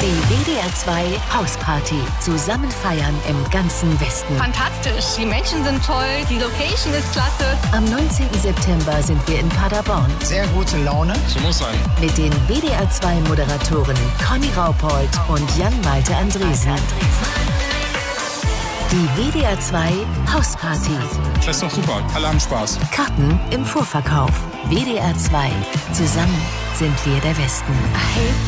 Die WDR 2 Hausparty. Zusammen feiern im ganzen Westen. Fantastisch. Die Menschen sind toll. Die Location ist klasse. Am 19. September sind wir in Paderborn. Sehr gute Laune. So muss sein. Mit den WDR 2 Moderatoren Conny Raupold und Jan-Malte Andresen. Die WDR 2 Hausparty. Das ist doch super. Alle haben Spaß. Karten im Vorverkauf. WDR 2. Zusammen sind wir der Westen.